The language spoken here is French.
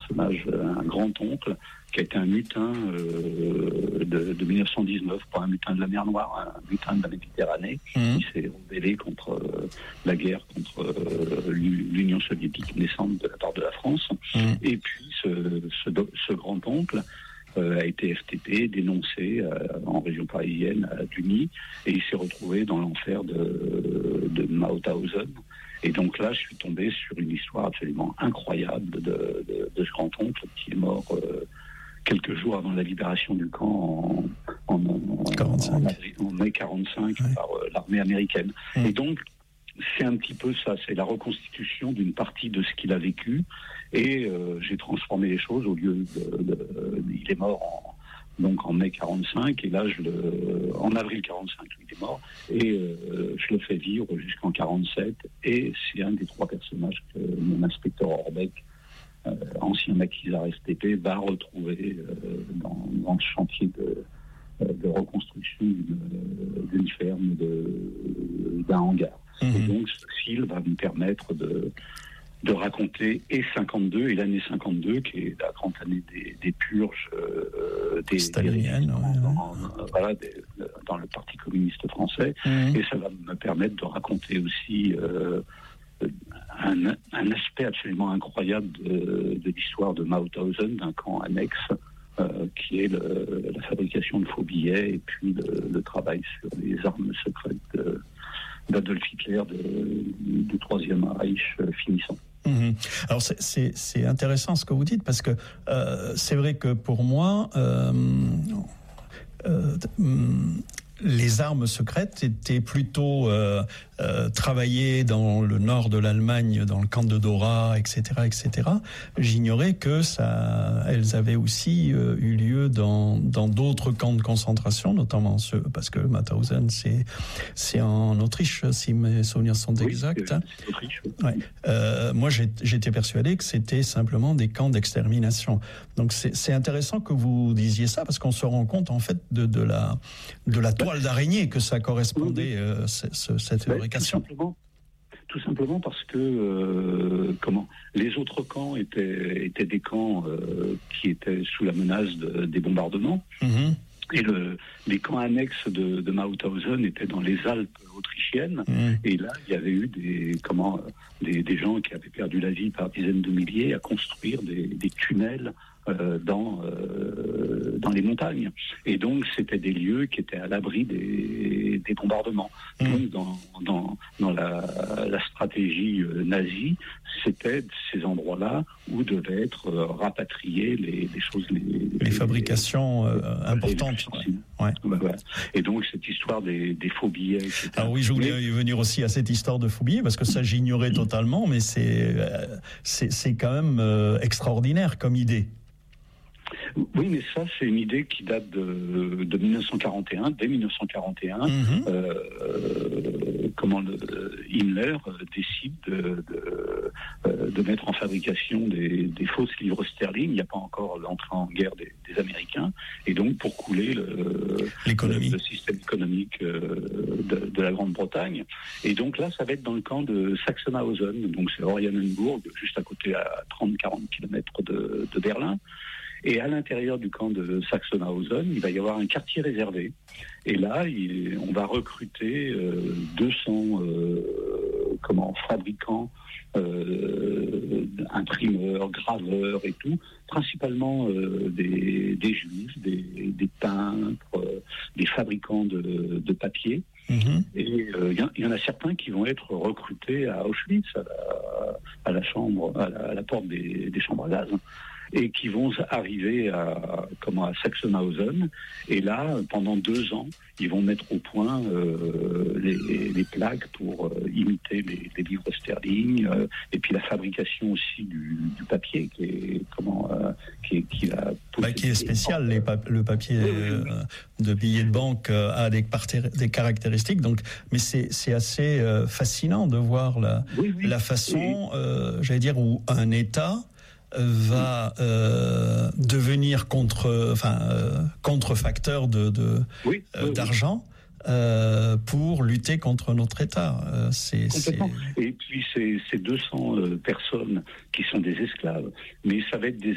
personnage, un grand-oncle, qui a été un mutin de 1919, pas un mutin de la mer Noire, un mutin de la Méditerranée, qui s'est rebellé contre la guerre contre l'Union soviétique naissante de la part de la France. Et puis ce grand-oncle a été FTP, dénoncé en région parisienne à Duny, et il s'est retrouvé dans l'enfer de Mauthausen. Et donc là, je suis tombé sur une histoire absolument incroyable de ce grand-oncle qui est mort quelques jours avant la libération du camp en mai 45 par l'armée américaine. Et donc, c'est un petit peu ça, c'est la reconstitution d'une partie de ce qu'il a vécu, et j'ai transformé les choses. Au lieu il est mort en mai 45, et là en avril 45 il est mort, et je le fais vivre jusqu'en 47, et c'est un des trois personnages que mon inspecteur Orbeck, ancien maquisard STP, va retrouver dans le chantier de reconstruction d'une ferme, d'un hangar. Et donc ce fil va me permettre de raconter et 52 et l'année 52, qui est la grande année des purges staliniennes, dans le Parti communiste français. Et ça va me permettre de raconter aussi un aspect absolument incroyable de l'histoire de Mauthausen, d'un camp annexe, qui est la fabrication de faux billets, et puis le travail sur les armes secrètes d'Adolf Hitler du Troisième Reich finissant. Alors c'est intéressant ce que vous dites, parce que c'est vrai que pour moi les armes secrètes étaient plutôt travaillées dans le nord de l'Allemagne, dans le camp de Dora, etc., etc. J'ignorais que elles avaient aussi eu lieu dans d'autres camps de concentration, notamment parce que Mauthausen, c'est en Autriche, si mes souvenirs sont exacts. C'est Autriche. Moi, j'étais persuadé que c'était simplement des camps d'extermination. Donc, c'est intéressant que vous disiez ça, parce qu'on se rend compte, en fait, de la toile d'araignée que ça correspondait, cette fabrication. Tout simplement parce que les autres camps étaient des camps qui étaient sous la menace des bombardements. Et les camps annexes de Mauthausen étaient dans les Alpes autrichiennes. Et là, il y avait eu des gens qui avaient perdu la vie par dizaines de milliers à construire des tunnels dans les montagnes. Et donc, c'était des lieux qui étaient à l'abri des bombardements. Donc, dans la stratégie nazie, c'était ces endroits-là où devaient être rapatriées les choses... Les fabrications importantes. Et donc, cette histoire des faux billets... Alors oui, je voulais y venir aussi à cette histoire de faux billets, parce que ça, j'ignorais totalement, mais c'est quand même extraordinaire comme idée. Oui, mais ça, c'est une idée qui date de 1941. Dès 1941, Himmler décide de mettre en fabrication des fausses livres sterling. Il n'y a pas encore l'entrée en guerre des Américains. Et donc, pour couler le système économique de la Grande-Bretagne. Et donc là, ça va être dans le camp de Sachsenhausen. Donc, c'est Oranienburg, juste à côté, à 30-40 km de Berlin. Et à l'intérieur du camp de Sachsenhausen, il va y avoir un quartier réservé. Et là, on va recruter 200 fabricants, imprimeurs, graveurs et tout, principalement des juifs, des peintres, des fabricants de papier. Et il y en a certains qui vont être recrutés à Auschwitz, à la porte des chambres à gaz, et qui vont arriver à Sachsenhausen. Et là, pendant 2 ans, ils vont mettre au point les plaques pour imiter les livres sterling, et puis la fabrication aussi du papier qui est spécial. Le papier de billets de banque a des caractéristiques. Donc, mais c'est assez fascinant de voir la façon, j'allais dire, où un État va devenir contrefacteur d'argent pour lutter contre notre État. Et puis ces 200 personnes qui sont des esclaves, mais ça va être des